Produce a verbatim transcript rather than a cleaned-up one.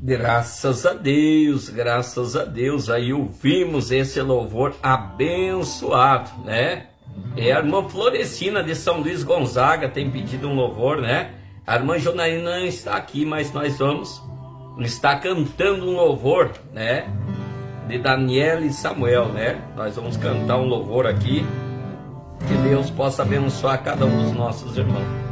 Graças a Deus, graças a Deus, aí ouvimos esse louvor abençoado, né? É a irmã Florescina de São Luís Gonzaga tem pedido um louvor, né? A irmã Jonaína não está aqui, mas nós vamos estar cantando um louvor, né? De Daniela e Samuel, né? Nós vamos cantar um louvor aqui, que Deus possa abençoar cada um dos nossos irmãos.